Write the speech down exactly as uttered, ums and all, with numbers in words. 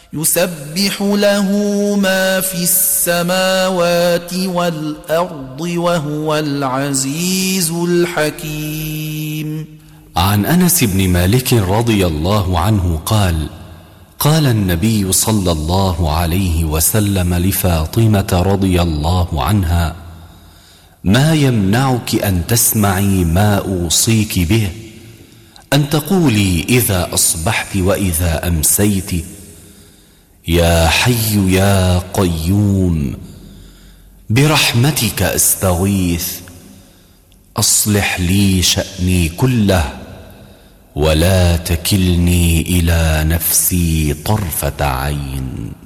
يسبح له ما في السماوات والأرض وهو العزيز الحكيم. عن أنس بن مالك رضي الله عنه قال: قال النبي صلى الله عليه وسلم لفاطمة رضي الله عنها: ما يمنعك أن تسمعي ما أوصيك به، أن تقولي إذا أصبحت وإذا أمسيت: يا حي يا قيوم برحمتك أستغيث، أصلح لي شأني كله ولا تكلني إلى نفسي طرفة عين.